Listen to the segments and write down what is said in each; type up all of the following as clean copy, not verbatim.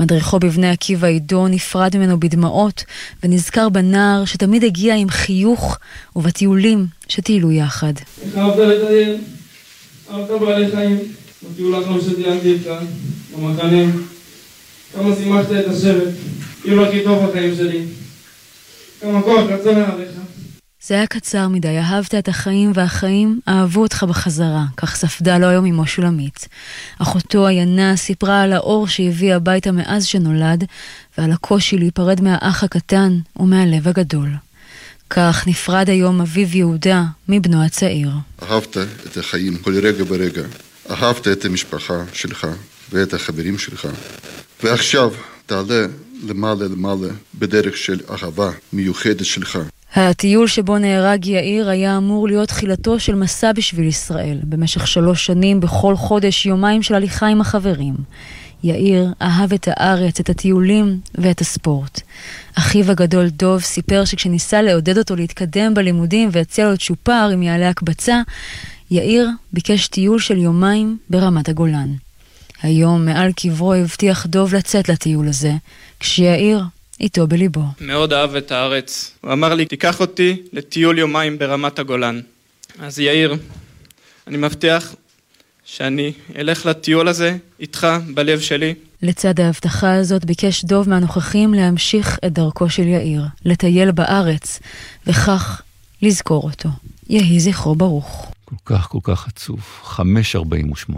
מדריכו בבני עקיבא עידו נפרד ממנו בדמעות, ונזכר בנער שתמיד הגיע עם חיוך ובטיולים שטיילו יחד. איך אהבת לטייל? אהבת בעלי חיים? בטיול האחרון שטיילתי איתך, במחנה. כמה שימחת את השבט. טיול הכי טוב בחיים שלי. כמה כוח רצון עליך. זה היה קצר מדי, אהבת את החיים והחיים אהבו אותך בחזרה, כך ספדה לו היום אמו שולמית. אחותו עיינה סיפרה על האור שהביא הביתה מאז שנולד, ועל הקושי להיפרד מהאח הקטן ומהלב הגדול. כך נפרד היום אביו יהודה מבנו הצעיר. אהבת את החיים כל רגע ברגע, אהבת את המשפחה שלך ואת החברים שלך, ועכשיו תעלה למעלה בדרך של אהבה מיוחדת שלך. הטיול שבו נהרג יאיר היה אמור להיות תחילתו של מסע בשביל ישראל. במשך 3 שנים, בכל חודש, יומיים של הליכה עם החברים. יאיר אהב את הארץ, את הטיולים ואת הספורט. אחיו הגדול דוב סיפר שכשניסה לעודד אותו להתקדם בלימודים והציע לו צ'ופר אם יעלה הקבצה, יאיר ביקש טיול של יומיים ברמת הגולן. היום מעל קברו הבטיח דוב לצאת לטיול הזה, כשיאיר איתו בליבו. מאוד אהב את הארץ. הוא אמר לי, תיקח אותי לטיול יומיים ברמת הגולן. אז יאיר, אני מבטיח שאני אלך לטיול הזה איתך בלב שלי. לצד ההבטחה הזאת ביקש דוב מהנוכחים להמשיך את דרכו של יאיר, לטייל בארץ, וכך לזכור אותו. יהי זכרו ברוך. כל כך עצוב. 5:48.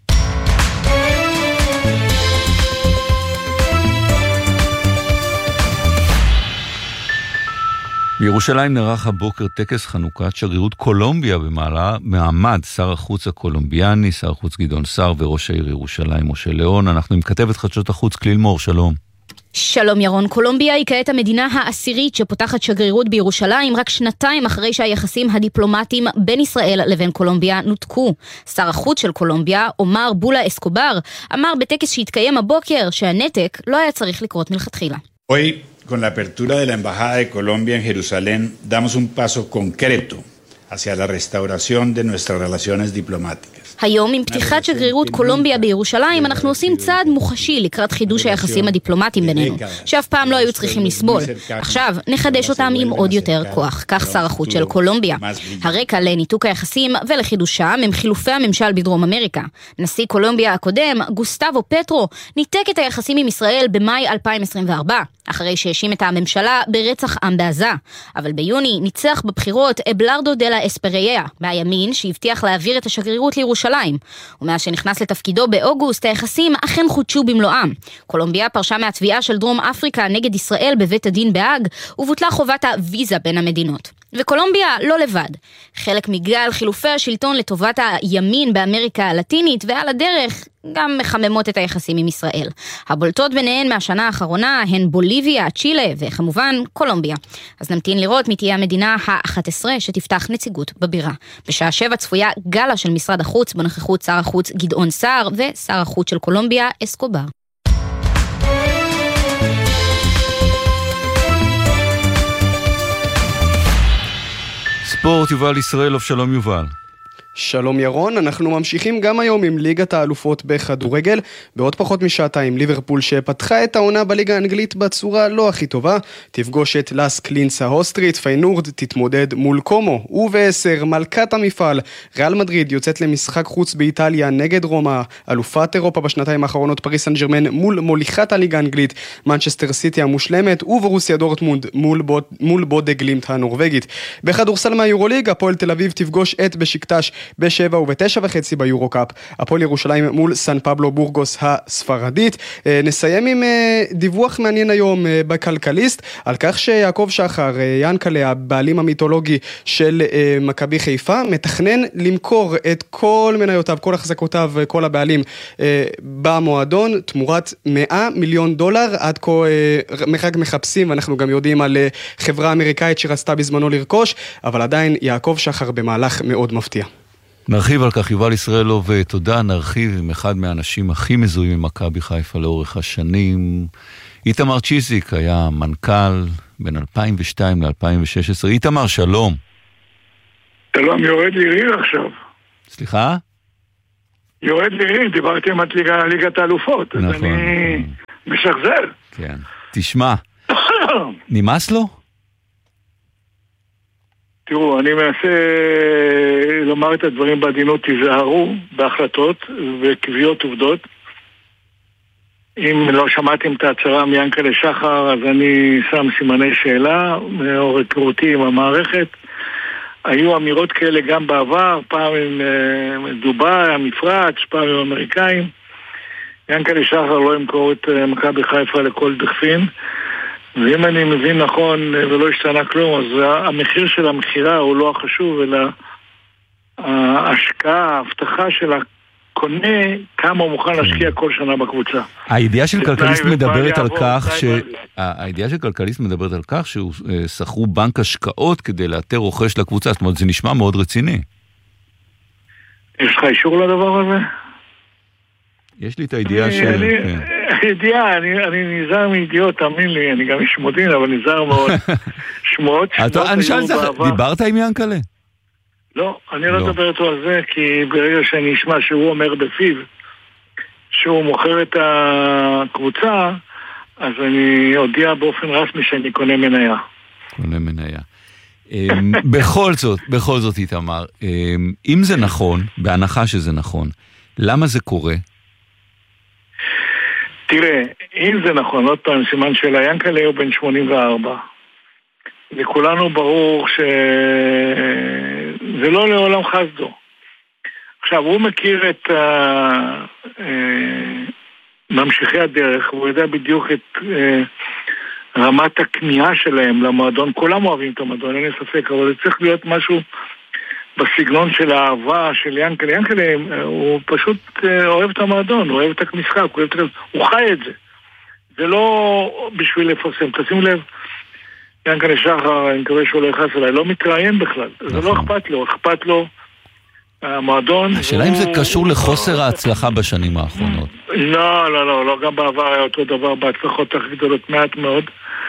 בירושלים נערך הבוקר טקס חנוכת שגרירות קולומביה במעמד שר החוץ הקולומביאני, שר החוץ גדעון סער וראש העיר ירושלים משה ליאון. אנחנו עם כתבת חדשות החוץ כליל מור, שלום. שלום ירון, קולומביה היא כעת המדינה העשירית שפותחת שגרירות בירושלים רק 2 אחרי שהיחסים הדיפלומטיים בין ישראל לבין קולומביה נותקו. שר החוץ של קולומביה, עומר בולה אסקובר, אמר בטקס שהתקיים הבוקר שהנתק לא היה צריך לקרות מלכתחילה. Con la apertura de la Embajada de Colombia en Jerusalén, damos un paso concreto hacia la restauración de nuestras relaciones diplomáticas. היום עם פתיחת שגרירות קולומביה בירושלים אנחנו עושים צעד מוחשי לקראת חידוש היחסים הדיפלומטיים בינינו, שאף פעם לא היו צריכים לסבול. עכשיו נחדש אותם עם עוד יותר כוח, כך שר החוץ של קולומביה. הרקע לניתוק היחסים ולחידושם הם חילופי הממשל בדרום אמריקה. נשיא קולומביה הקודם, גוסטבו פטרו, ניתק את היחסים עם ישראל במאי 2024, אחרי שהאשים את הממשלה ברצח עם בעזה. אבל ביוני ניצח בבחירות אבלרדו דלה אספריה, מהימין שהבטיח להעביר את השגרירות לירושלים. ומאז שנכנס לתפקידו באוגוסט, היחסים אכן חודשו במלואם. קולומביה פרשה מהתביעה של דרום אפריקה נגד ישראל בבית הדין בהאג, ובוטלה חובת הוויזה בין המדינות. וקולומביה לא לבד. חלק מגל חילופי השלטון לטובת הימין באמריקה הלטינית, ועל הדרך גם מחממות את היחסים עם ישראל. הבולטות ביניהן מהשנה האחרונה הן בוליביה, צ'ילה וכמובן קולומביה. אז נמתין לראות מי תהיה המדינה ה-11 שתפתח נציגות בבירה. בשעה 7 צפויה גלה של משרד החוץ בנוכחות שר החוץ גדעון סער ושר החוץ של קולומביה אסקובר. ספורט, יובל ישראלוב, שלום יובל. שלום ירון, אנחנו ממשיכים גם היום עם ליגת האלופות בכדורגל. בעוד פחות משעתיים ליברפול שפתחה את העונה בליגה האנגלית בצורה לא הכי טובה, תפגוש את לס קלינס האוסטרית, פיינורד תתמודד מול קומו, וב10 מלכת המפעל, ריאל מדריד יוצאת למשחק חוץ באיטליה נגד רומא, אלופת אירופה בשנתיים האחרונות פריס סן ז'רמן מול מוליכת הליגה האנגלית, מנצ'סטר סיטי המושלמת, וברוסיה דורטמונד מול בודה גלימט הנורווגית. בכדורסל מהיורוליג, הפועל תל אביב תפגוש את בשיקטש ב7 וב9:30 ביורוקאפ. הפועל ירושלים מול סן פבלו בורגוס הספרדית. נסיים עם דיווח מעניין היום בכלכליסט, על כך שיעקב שחר, ינקלה, הבעלים המיתולוגי של מכבי חיפה, מתכנן למכור את כל מניותיו, כל החזקותיו, כל הבעלים במועדון, תמורת $100 מיליון. עד כה רק מחפשים, ואנחנו גם יודעים על חברה אמריקאית שרצתה בזמנו לרכוש, אבל עדיין יעקב שחר במהלך מאוד מפתיע. נרחיב על כך, יובל ישראלוב, תודה. נרחיב עם אחד מהאנשים הכי מזוהים עם מכבי חיפה לאורך השנים. איתמר צ'יזיק היה מנכ"ל בין 2002 ל-2016. איתמר, שלום. שלום, יורד לי ריר עכשיו. סליחה? יורד לי ריר, דיברתי עם ליגת האלופות. נכון. אז אני משחזר. כן. תשמע, נמאס לו? תראו, אני מנסה לומר את הדברים בעדינות, תיזהרו בהחלטות וקביעות עובדות. אם לא שמעתם את ההצהרה מיענקל'ה שחר, אז אני שם סימני שאלה, או היכרותי עם המערכת. היו אמירות כאלה גם בעבר, פעם עם דובאי, המפרץ, פעם עם אמריקאים. יענקל'ה שחר לא ימכור את מכבי חיפה לכל דכפין. ואם אני מבין נכון ולא השתנה כלום, אז המחיר של המחירה הוא לא החשוב, אלא ההשקעה, ההבטחה של הקונה, כמה הוא מוכן להשקיע כל שנה בקבוצה. הידיעה של כלכליסט מדברת על כך הידיעה של כלכליסט מדברת על כך שהוא שכרו בנק השקעות כדי לאתר רוכש לקבוצה, זאת אומרת, זה נשמע מאוד רציני. יש לך אישור לדבר הזה? יש לי את הידיעה של... הידיעה, אני נזהר מידיעות, תאמין לי, אני גם איש מודיעין, אבל נזהר מאוד. שמועות היו בעבר. דיברת עם יענקל'ה? לא, אני לא מדבר איתו על זה, כי ברגע שאני אשמע שהוא אומר בפיו שהוא מוכר את הקבוצה, אז אני הודיע באופן רסמי שאני קונה מניה. קונה מניה. בכל זאת איתמר, אם זה נכון, בהנחה שזה נכון, למה זה קורה? תראה, אם זה נכון, עוד פעם, סימן שאלה, יענקל'ה הוא בן 84. וכולנו ברור שזה לא לעולם חסדו. עכשיו, הוא מכיר את ממשיכי הדרך, והוא יודע בדיוק את רמת הכניעה שלהם למועדון. כולם אוהבים את המועדון, אין לי ספק, אבל זה צריך להיות משהו בסגנון של האהבה של יענקל'ה. יענקל'ה הוא פשוט אוהב את המועדון, הוא אוהב את המשחק, הוא חי את זה. זה לא בשביל לפרסם. תשימו לב, יענקל'ה שחר, אני מקווה שהוא לא יכנס אליי, לא מתראיין בכלל. זה לא אכפת לו, אכפת לו המועדון. השאלה אם זה קשור לחוסר ההצלחה בשנים האחרונות. לא, גם בעבר היה אותו דבר, בהצלחות הכי גדולות מעט מאוד.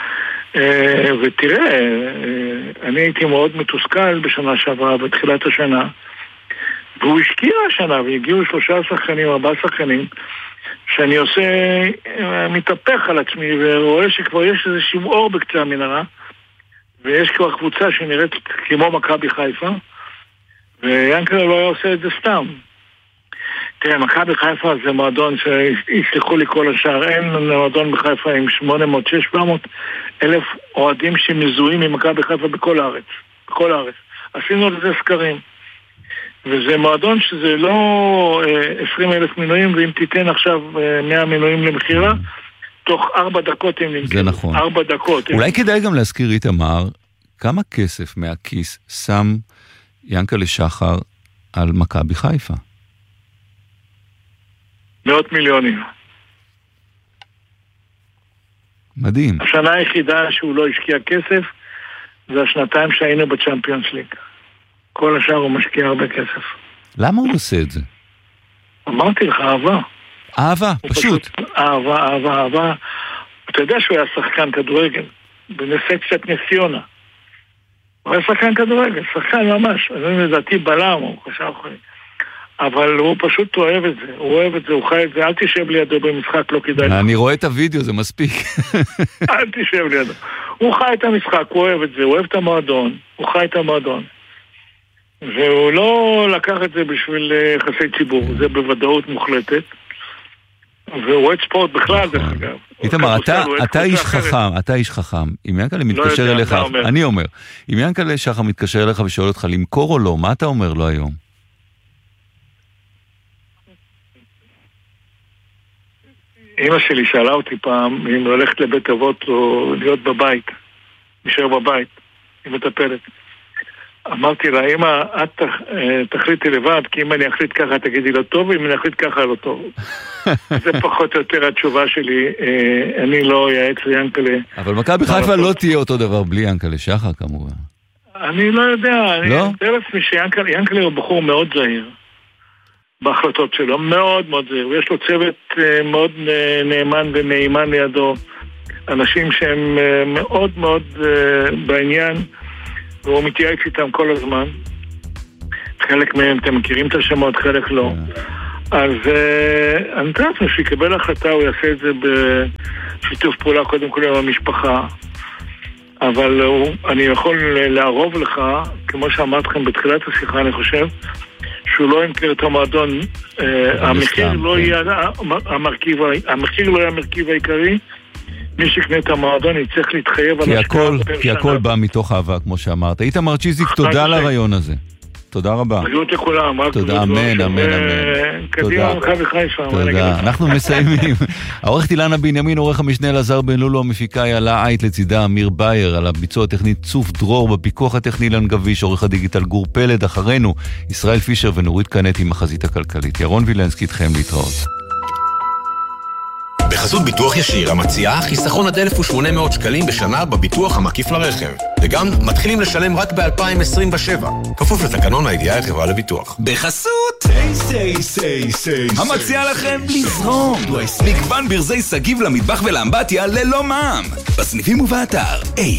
ותראה, אני הייתי מאוד מתוסכל בשנה שעברה, בתחילת השנה, והוא השקיע השנה, והגיעו 3 שחקנים, 4 שחקנים, שאני מתהפך על עצמי, ורואה שכבר יש איזשהו אור בקצה המנהרה, ויש כבר קבוצה שנראית כמו מכבי חיפה, ויענקל'ה לא היה עושה את זה סתם. תראה, מכבי חיפה זה מועדון שיסלחו לי כל השאר, אין מועדון בחיפה עם 800-600 אלף אוהדים שמזוהים ממכבי חיפה בכל הארץ. בכל הארץ. עשינו לזה סקרים. וזה מועדון שזה לא 20,000 מנויים, ואם תיתן עכשיו 100 מנויים למחירה, תוך 4 דקות הם נמכרו. זה נכון. 4 דקות. אולי כדאי גם להזכיר, איתמר, כמה כסף מהכיס שם יענקל'ה שחר על מכבי חיפה? 100 מיליונים. מדהים. השנה היחידה שהוא לא השקיע כסף, זה השנתיים שהיינו בצ'אמפיונס ליג. כל השאר הוא משקיע הרבה כסף. למה הוא עושה את זה? אמרתי לך, אהבה. אהבה, פשוט. אהבה. אתה יודע שהוא היה שחקן כדורגל, בסקציית נס ציונה. הוא היה שחקן כדורגל, שחקן ממש. אני לדעתי בלם, הוא חשב חיים. אבל הוא פשוט אוהב את זה, הוא חי את זה, אל תשב לידו במשחק, לא כדאי. אני רואה את הוידאו, זה מספיק. אל תשב לידו. הוא חי את המשחק, הוא אוהב את זה, הוא אוהב את המועדון, הוא חי את המועדון. והוא לא לקח את זה בשביל יחסי ציבור, זה בוודאות מוחלטת. והוא אוהד ספורט בכלל, דרך אגב. איתמר, אתה איש חכם, אם יענקל'ה מתקשר אליך, אני אומר, אם יענקל'ה שחר מתקשר אליך ושואל אותך למכור או לא, מה אתה אומר לו היום? אמא שלי שאלה אותי פעם אם הולכת לבית אבות או להיות בבית, נשאר בבית, היא מטפלת. אמרתי לה, אמא, את תחליטי לבד, כי אם אני אחליט ככה תגידי לא טוב, ואם אני אחליט ככה לא טוב. זה פחות או יותר התשובה שלי, אני לא אייעץ ליענקל'ה. אבל מכבי חיפה לא תהיה אותו דבר בלי יענקל'ה שחר כמובן. אני לא יודע, אני מתאר לעצמי שיענקל'ה הוא בחור מאוד זהיר. בהחלטות שלו, מאוד מאוד זהיר, ויש לו צוות מאוד נאמן ונאמן לידו, אנשים שהם מאוד מאוד בעניין, והוא מתייעץ איתם כל הזמן. חלק מהם אתם מכירים את השמות, חלק לא. אז אני יודע שיקבל החלטה, הוא יעשה את זה בשיתוף פעולה קודם כל עם המשפחה. אבל אני יכול לערוב לך, כמו שאמרתי לכם בתחילת השיחה, אני חושב, שהוא לא ימכר את המועדון, המחיר לא יהיה המרכיב העיקרי, מי שקנה את המועדון יצטרך להתחייב על השקעה. כי הכל בא מתוך אהבה, כמו שאמרת. איתמר צ'יזיק, תודה על הרעיון הזה. תודה רבה. בריאות לכולם. תודה, אמן, אמן, אמן. קדימה, מכבי חיפה. תודה. אנחנו מסיימים. העורכת אילנה בנימין, עורך המשנה אלעזר בן לולו, המפיקה יעלה עית לצידה אמיר בייר, על הביצוע הטכני צוף דרור, בפיקוח הטכני אילן גביש, עורך הדיגיטל גור פלד, אחרינו ישראל פישר ונורית קנט עם החזית הכלכלית. ירון וילנסקי איתכם להתראות. בחסות ביטוח ישיר המציעה חיסכון עד 1,800 שקלים בשנה בביטוח המקיף לרכב. וגם מתחילים לשלם רק ב-2027. כפוף לתקנון הידיעה החברה לביטוח. בחסות המציע לכם לזרום. מגוון ברזי סגיב למטבח ולאמבטיה ללא מע"מ. בסניפים ובאתר